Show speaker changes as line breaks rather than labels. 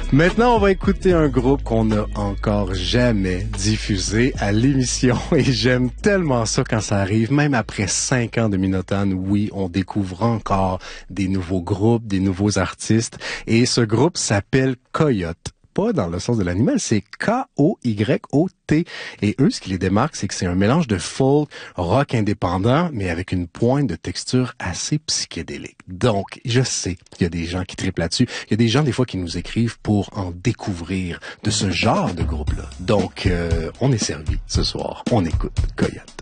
Maintenant, on va écouter un groupe qu'on n'a encore jamais diffusé à l'émission et j'aime tellement ça quand ça arrive. Même après 5 ans de Minotone, oui, on découvre encore des nouveaux groupes, des nouveaux artistes et ce groupe s'appelle Coyote. Pas dans le sens de l'animal, c'est K-O-Y-O-T. Et eux, ce qui les démarque, c'est que c'est un mélange de folk, rock indépendant, mais avec une pointe de texture assez psychédélique. Donc, je sais qu'il y a des gens qui trippent là-dessus. Il y a des gens, des fois, qui nous écrivent pour en découvrir de ce genre de groupe-là. Donc, on est servi ce soir. On écoute Coyote.